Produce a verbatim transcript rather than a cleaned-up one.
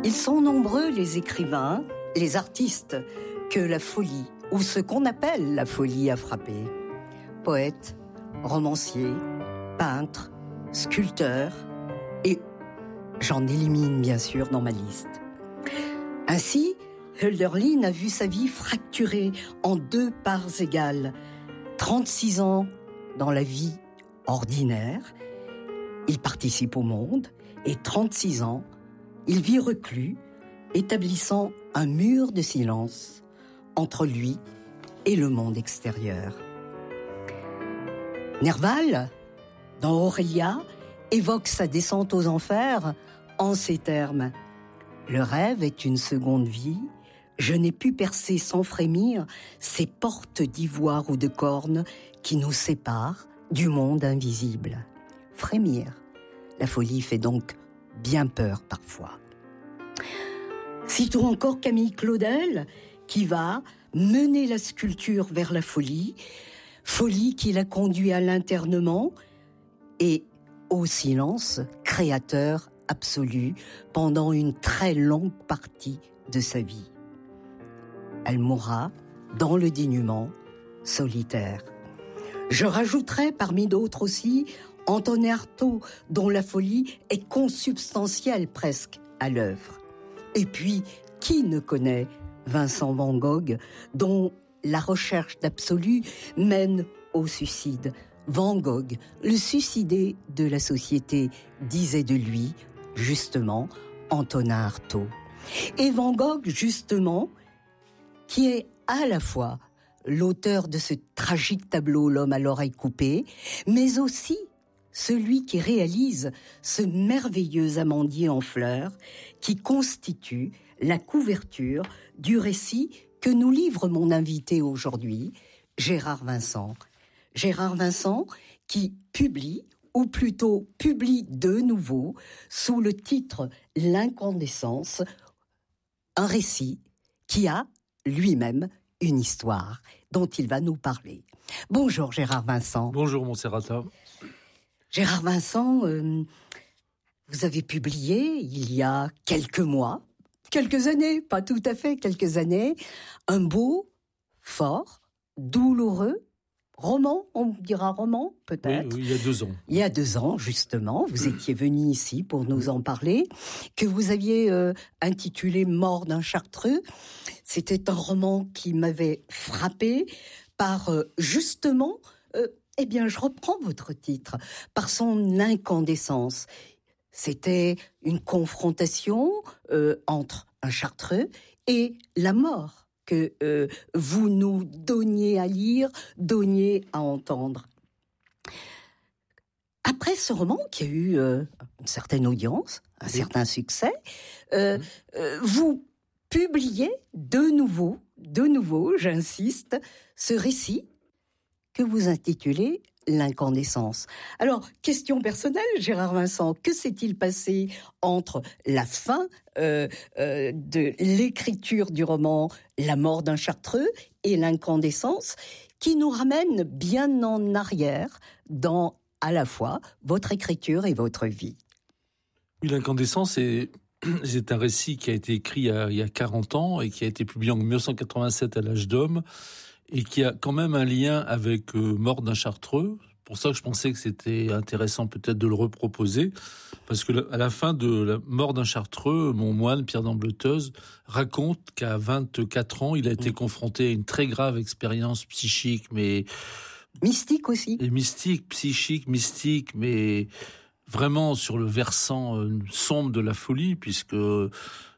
Ils sont nombreux les écrivains, les artistes, que la folie, ou ce qu'on appelle la folie, a frappé. Poètes, romanciers, peintres, sculpteurs, et j'en élimine bien sûr dans ma liste. Ainsi, Hölderlin a vu sa vie fracturée en deux parts égales. trente-six ans dans la vie ordinaire, il participe au monde, et trente-six ans, il vit reclus, établissant un mur de silence entre lui et le monde extérieur. Nerval, dans Aurélia, évoque sa descente aux enfers en ces termes. « Le rêve est une seconde vie, je n'ai pu percer sans frémir ces portes d'ivoire ou de corne qui nous séparent du monde invisible. » Frémir, la folie fait donc bien peur parfois. Citons encore Camille Claudel, qui va mener la sculpture vers la folie, folie qui l'a conduit à l'internement et au silence créateur absolu pendant une très longue partie de sa vie. Elle mourra dans le dénuement, solitaire. Je rajouterai parmi d'autres aussi Antonin Artaud, dont la folie est consubstantielle presque à l'œuvre. Et puis, qui ne connaît Vincent van Gogh, dont la recherche d'absolu mène au suicide. Van Gogh, le suicidé de la société, disait de lui, justement, Antonin Artaud. Et Van Gogh, justement, qui est à la fois l'auteur de ce tragique tableau « L'homme à l'oreille coupée », mais aussi celui qui réalise ce merveilleux amandier en fleurs qui constitue la couverture du récit que nous livre mon invité aujourd'hui, Gérard Vincent. Gérard Vincent qui publie, ou plutôt publie de nouveau, sous le titre « L'incandescence », un récit qui a lui-même une histoire dont il va nous parler. Bonjour Gérard Vincent. Bonjour Monserrata. Gérard Vincent, euh, vous avez publié il y a quelques mois, quelques années, pas tout à fait, quelques années, un beau, fort, douloureux roman, on dira roman peut-être. Oui, oui, il y a deux ans. Il y a deux ans, justement, vous étiez venu ici pour nous en parler, que vous aviez euh, intitulé « Mort d'un Chartreux ». C'était un roman qui m'avait frappé par, euh, justement, euh, eh bien, je reprends votre titre, par son incandescence. C'était une confrontation euh, entre un Chartreux et la mort que euh, vous nous donniez à lire, donniez à entendre. Après ce roman, qui a eu euh, une certaine audience, un oui. certain succès, euh, oui. euh, vous publiez de nouveau, de nouveau, j'insiste, ce récit que vous intitulez « L'incandescence ». Alors, question personnelle, Gérard Vincent, que s'est-il passé entre la fin euh, euh, de l'écriture du roman « La mort d'un Chartreux » et l'incandescence, qui nous ramène bien en arrière dans à la fois votre écriture et votre vie? Oui, l'incandescence est, c'est un récit qui a été écrit il y a, il y a quarante ans et qui a été publié en dix-neuf cent quatre-vingt-sept à l'Âge d'Homme, et qui a quand même un lien avec euh, Mort d'un Chartreux. Pour ça que je pensais que c'était intéressant peut-être de le reproposer, parce que à la fin de La Mort d'un Chartreux, mon moine, Pierre d'Ambleteuse, raconte qu'à vingt-quatre ans, il a été mmh. confronté à une très grave expérience psychique, mais... Mystique aussi. Et mystique, psychique, mystique, mais vraiment sur le versant euh, sombre de la folie, puisque